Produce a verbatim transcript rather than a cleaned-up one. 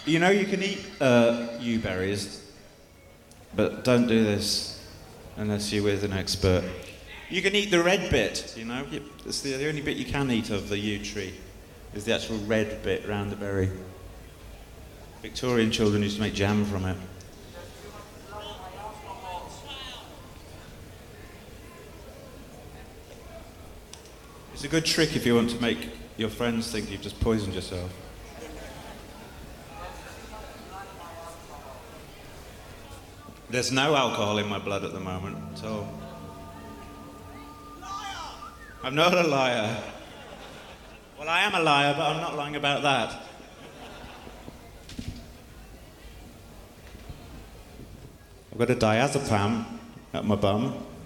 You know, you can eat uh, yew berries, but don't do this unless you're with an expert. You can eat the red bit, you know? It's the, the only bit you can eat of the yew tree, is the actual red bit round the berry. Victorian children used to make jam from it. It's a good trick if you want to make your friends think you've just poisoned yourself. There's no alcohol in my blood at the moment, so... Liar! I'm not a liar. Well, I am a liar, but I'm not lying about that. I've got a diazepam at my bum.